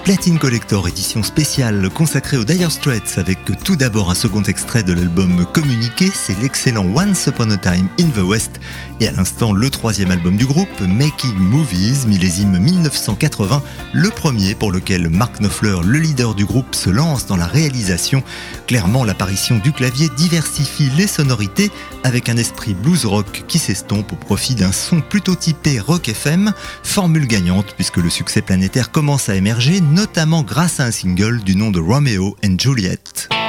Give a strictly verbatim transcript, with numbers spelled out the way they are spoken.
Platine Collector, édition spéciale consacrée aux Dire Straits avec tout d'abord un second extrait de l'album Communiqué, c'est l'excellent Once Upon a Time in the West et à l'instant le troisième album du groupe, Making Movies, millésime dix-neuf cent quatre-vingts, le premier pour lequel Mark Knopfler, le leader du groupe, se lance dans la réalisation. Clairement, l'apparition du clavier diversifie les sonorités avec un esprit blues rock qui s'estompe au profit d'un son plutôt typé rock F M, formule gagnante puisque le succès planétaire commence à émerger, notamment grâce à un single du nom de Romeo and Juliet.